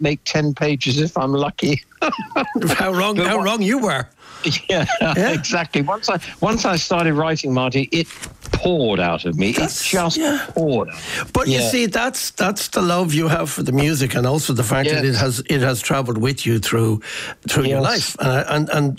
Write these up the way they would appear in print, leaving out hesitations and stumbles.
make 10 pages if I'm lucky. How wrong you were. Yeah, exactly. Once I started writing, Marty, it poured out of me. It just poured. But you see, that's the love you have for the music, and also the fact that it has travelled with you through your life. And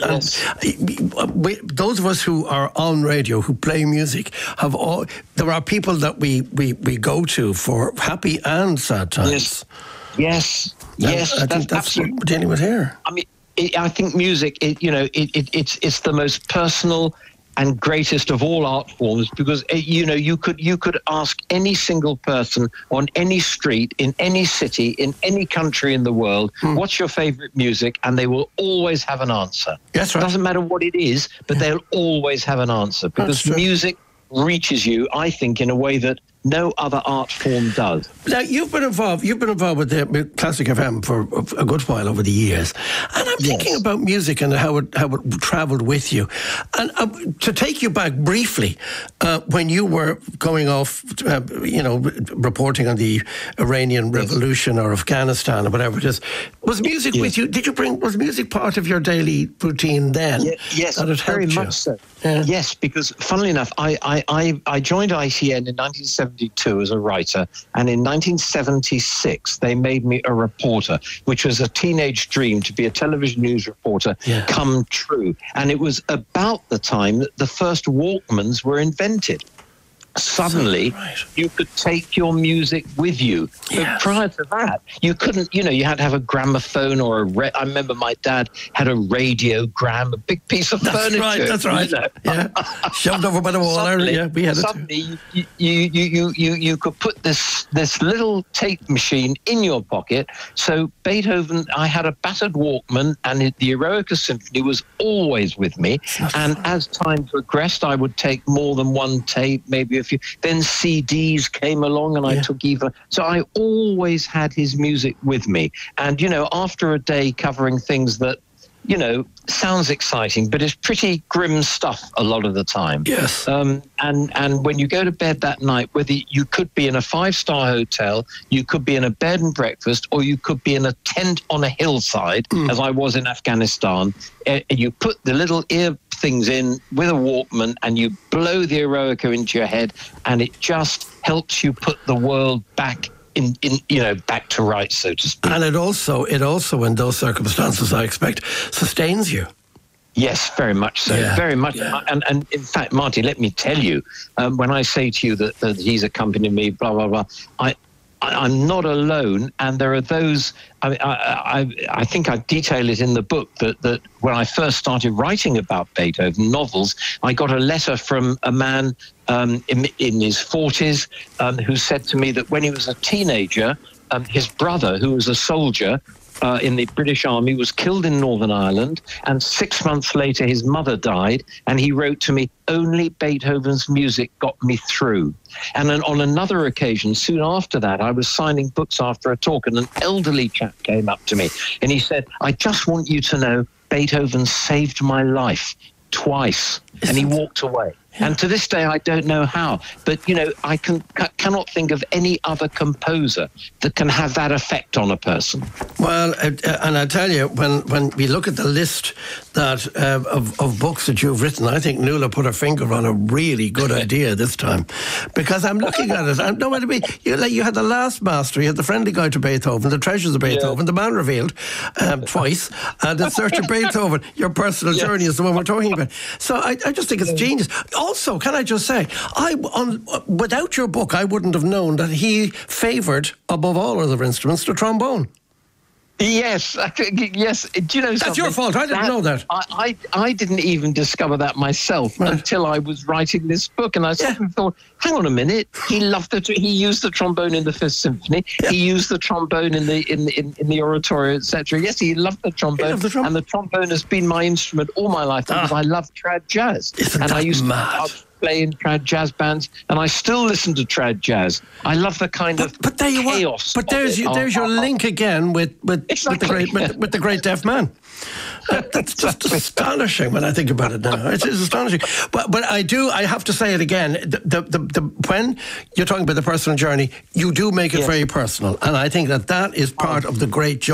those of us who are on radio, who play music, there are people that we go to for happy and sad times. Yes. I think that's what we're dealing with here. I mean, I think music, it's the most personal and greatest of all art forms, because you could ask any single person on any street in any city in any country in the world, what's your favorite music, and they will always have an answer. That's right. It doesn't matter what it is, but they'll always have an answer, because music reaches you, I think, in a way that no other art form does. Now, you've been involved with Classic FM for a good while over the years, and I'm thinking about music and how it travelled with you. And to take you back briefly, when you were going off, reporting on the Iranian Revolution or Afghanistan or whatever it is, was music with you? Was music part of your daily routine then? Yes, very much so. Yes, because funnily enough, I joined ITN in 1972 as a writer, and in 1976 they made me a reporter, which was a teenage dream to be a television news reporter come true. And it was about the time that the first Walkmans were invented. Suddenly, you could take your music with you. But prior to that, you couldn't, you had to have a gramophone or I remember my dad had a radiogram, a big piece of furniture. That's right. Shoved over by the wall. We had it. Suddenly, you could put this little tape machine in your pocket. So Beethoven, I had a battered Walkman, and the Eroica Symphony was always with me. And as time progressed, I would take more than one tape, maybe a few. Then CDs came along, and I took even. So I always had his music with me. And, after a day covering things that, sounds exciting, but it's pretty grim stuff a lot of the time. Yes. And when you go to bed that night, whether you could be in a 5-star hotel, you could be in a bed and breakfast, or you could be in a tent on a hillside, as I was in Afghanistan, you put the little ear things in with a Walkman, and you blow the Eroica into your head, and it just helps you put the world back back to rights, so to speak. And it also in those circumstances, I expect, sustains you. Yes, very much so. Very much. Yeah. And in fact, Marty, let me tell you, when I say to you that he's accompanied me, blah, blah, blah, I'm not alone, and there are those. I think I detail it in the book that when I first started writing about Beethoven novels, I got a letter from a man in his 40s who said to me that when he was a teenager, his brother, who was a soldier in the British Army, was killed in Northern Ireland, and 6 months later his mother died, and he wrote to me, only Beethoven's music got me through. And then on another occasion, soon after that, I was signing books after a talk, and an elderly chap came up to me, and he said, I just want you to know Beethoven saved my life twice. And he walked away. Yeah. And to this day, I don't know how. But, I cannot think of any other composer that can have that effect on a person. Well, and I tell you, when we look at the list that of books that you've written, I think Nuala put her finger on a really good idea this time. Because I'm looking at it. You had The Last Master, you had The Friendly Guide to Beethoven, The Treasures of Beethoven, The Man Revealed, twice, and In Search of Beethoven. Your personal journey is the one we're talking about. So I just think it's genius. Also, can I just say, without your book, I wouldn't have known that he favoured, above all other instruments, the trombone. Yes. Do you know something? That's your fault. I didn't know that. I didn't even discover that myself until I was writing this book, and I suddenly thought, hang on a minute. He used the trombone in the Fifth Symphony. Yeah. He used the trombone in the oratorio, etc. Yes, he loved the trombone, and the trombone has been my instrument all my life because I love trad jazz. I used to play in trad jazz bands, and I still listen to trad jazz. I love the kind of chaos. But there's your link again with the great deaf man. That's just astonishing when I think about it now. It's astonishing. But I have to say it again. When you're talking about the personal journey, you do make it very personal, and I think that is part of the great joy